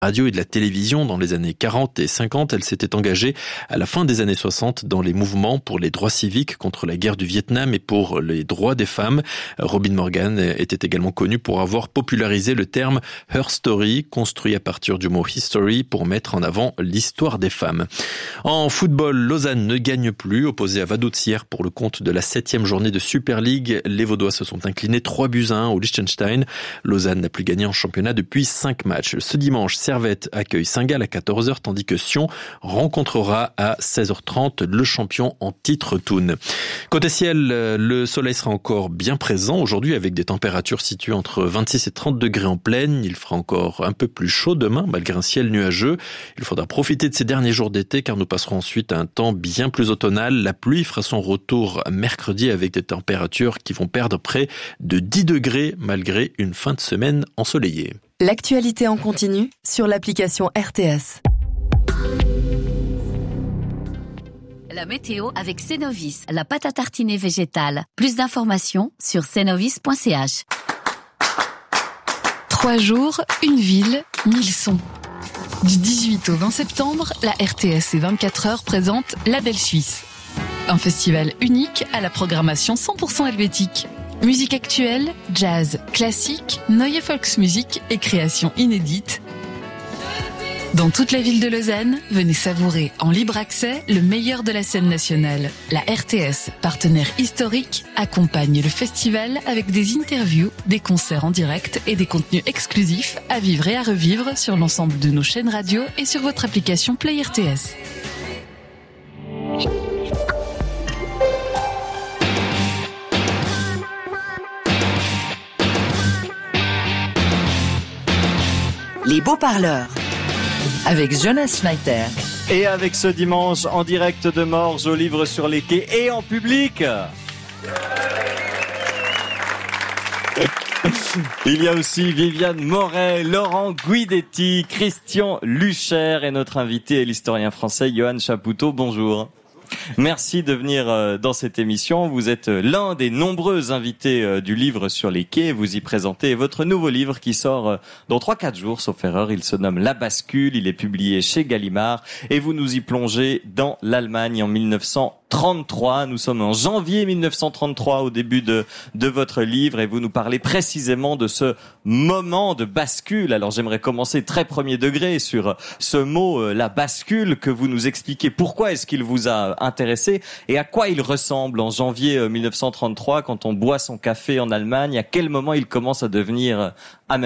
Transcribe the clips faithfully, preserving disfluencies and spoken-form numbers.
radio et de la télévision dans les années quarante et cinquante. Elle s'était engagée à la fin des années soixante dans les mouvements pour les droits civiques contre la guerre du Vietnam et pour les droits des femmes. Robin Morgan était également connue pour avoir popularisé le terme Her Story, construit à partir du mot history pour mettre en avant l'histoire des femmes. En football, Lausanne ne gagne plus. Opposé à Vaduz hier pour le compte de la septième journée de Super League, les Vaudois se sont inclinés trois buts à un au Liechtenstein. Lausanne n'a plus gagné en championnat depuis cinq matchs. Ce dimanche, Servette accueille Saint-Gall à quatorze heures, tandis que Sion rencontrera à seize heures trente le champion en titre Thun. Côté ciel, le soleil sera encore bien présent aujourd'hui avec des températures situées entre vingt-six et trente degrés en plaine. Il fera encore un peu plus chaud demain malgré un ciel nuageux. Il faudra profiter de ces derniers jours d'été car nous passerons ensuite à un temps bien plus automnal. La pluie fera son retour mercredi avec des températures qui vont perdre près de dix degrés malgré une fin de semaine ensoleillée. L'actualité en continu sur l'application R T S. La météo avec Cenovis, la pâte à tartiner végétale. Plus d'informations sur cenovis point c h. Trois jours, une ville, mille sons. Du dix-huit au vingt septembre, la R T S et vingt-quatre heures présente La Belle Suisse. Un festival unique à la programmation cent pour cent helvétique. Musique actuelle, jazz, classique, Neue Volksmusik et créations inédites. Dans toute la ville de Lausanne, venez savourer en libre accès le meilleur de la scène nationale. La R T S, partenaire historique, accompagne le festival avec des interviews, des concerts en direct et des contenus exclusifs à vivre et à revivre sur l'ensemble de nos chaînes radio et sur votre application Play R T S. Les beaux parleurs avec Jonas Schneider. Et avec ce dimanche en direct de Morges au Livre sur les quais et en public. Il y a aussi Viviane Moret, Laurent Guidetti, Christian Lucher et notre invité est l'historien français Johan Chapoutot. Bonjour. Merci de venir dans cette émission. Vous êtes l'un des nombreux invités du Livre sur les quais. Vous y présentez votre nouveau livre qui sort dans trois quatre jours, sauf erreur. Il se nomme La Bascule. Il est publié chez Gallimard. Et vous nous y plongez dans l'Allemagne en mille neuf cent trente-trois. Nous sommes en janvier mille neuf cent trente-trois au début de, de votre livre et vous nous parlez précisément de ce moment de bascule. Alors j'aimerais commencer très premier degré sur ce mot, euh, la bascule, que vous nous expliquez pourquoi est-ce qu'il vous a intéressé et à quoi il ressemble en janvier mille neuf cent trente-trois quand on boit son café en Allemagne. À quel moment il commence à devenir amer ?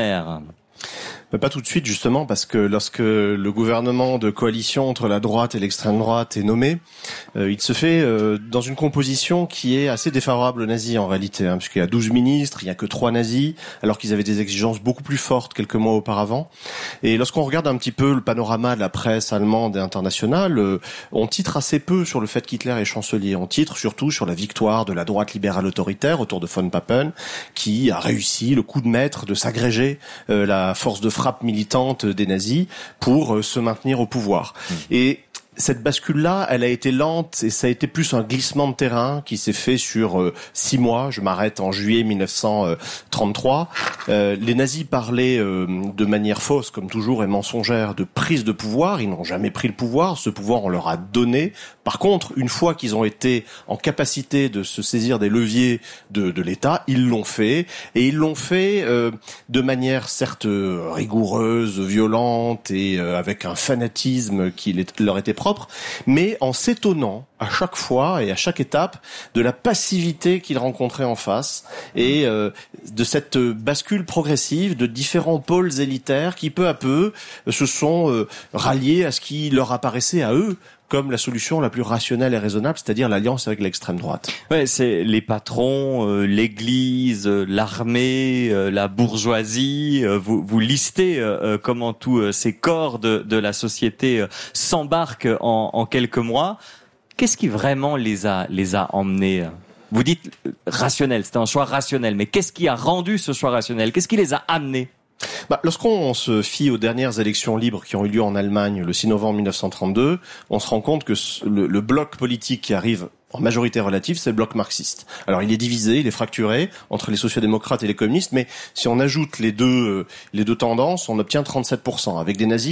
Pas tout de suite justement parce que lorsque le gouvernement de coalition entre la droite et l'extrême droite est nommé, euh, il se fait euh, dans une composition qui est assez défavorable aux nazis en réalité, hein, puisqu'il y a douze ministres, il n'y a que trois nazis, alors qu'ils avaient des exigences beaucoup plus fortes quelques mois auparavant. Et lorsqu'on regarde un petit peu le panorama de la presse allemande et internationale, euh, on titre assez peu sur le fait qu'Hitler est chancelier. On titre surtout sur la victoire de la droite libérale autoritaire autour de von Papen, qui a réussi le coup de maître de s'agréger euh, la force de frappe militante des nazis pour se maintenir au pouvoir. Mmh. Et cette bascule-là, elle a été lente et ça a été plus un glissement de terrain qui s'est fait sur euh, six mois. Je m'arrête en juillet mille neuf cent trente-trois. Euh, les nazis parlaient euh, de manière fausse, comme toujours, et mensongère, de prise de pouvoir. Ils n'ont jamais pris le pouvoir. Ce pouvoir, on leur a donné. Par contre, une fois qu'ils ont été en capacité de se saisir des leviers de, de l'État, ils l'ont fait. Et ils l'ont fait euh, de manière certes rigoureuse, violente et euh, avec un fanatisme qui leur était propre. Propre, mais en s'étonnant à chaque fois et à chaque étape de la passivité qu'ils rencontraient en face et euh, de cette bascule progressive de différents pôles élitaires qui peu à peu se sont euh, ralliés à ce qui leur apparaissait à eux comme la solution la plus rationnelle et raisonnable, c'est-à-dire l'alliance avec l'extrême droite. Ouais, c'est les patrons, euh, l'Église, euh, l'armée, euh, la bourgeoisie. Euh, vous, vous listez euh, comment tous euh, ces corps de, de la société euh, s'embarquent en, en quelques mois. Qu'est-ce qui vraiment les a les a emmenés ? Vous dites euh, rationnel, c'était un choix rationnel, mais qu'est-ce qui a rendu ce choix rationnel ? Qu'est-ce qui les a amenés ? Bah, lorsqu'on se fie aux dernières élections libres qui ont eu lieu en Allemagne le six novembre mille neuf cent trente-deux, on se rend compte que le, le bloc politique qui arrive en majorité relative, c'est le bloc marxiste. Alors il est divisé, il est fracturé entre les sociodémocrates et les communistes, mais si on ajoute les deux, les deux tendances, on obtient trente-sept pour cent, avec des nazis